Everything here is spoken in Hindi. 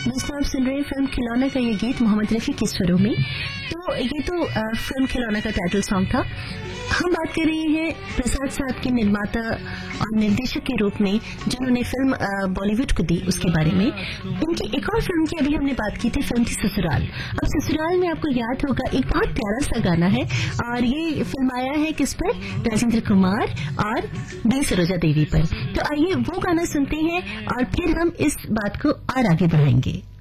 दोस्तों, आप सुन रहे हैं फिल्म खिलौना का ये गीत मोहम्मद रफी के स्वरों में। तो ये तो फिल्म खिलौना का टाइटल सॉन्ग था। हम बात कर रहे हैं प्रसाद साहब के निर्माता और निर्देशक के रूप में जिन्होंने फिल्म बॉलीवुड को दी, उसके बारे में। उनकी एक और फिल्म की अभी हमने बात की थी, फिल्म थी ससुराल। अब ससुराल में आपको याद होगा एक बहुत प्यारा सा गाना है, और ये फिल्म आया है किस पर? राजेंद्र कुमार और डी सरोजा देवी पर। तो आइए वो गाना सुनते हैं और फिर हम इस बात को और आगे बढ़ाएंगे।